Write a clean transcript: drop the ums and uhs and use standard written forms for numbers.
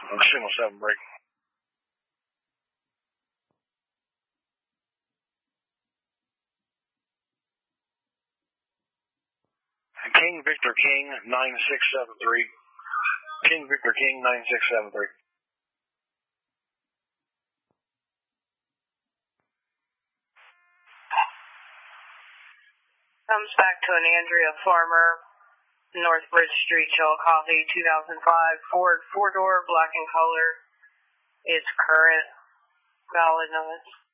Signal 7 break. King Victor King 9673. King Victor King 9673. Comes back to an Andrea Farmer, North Bridge Street, Chillicothe, 2005 Ford 4-door, black in color. It's current, valid notice.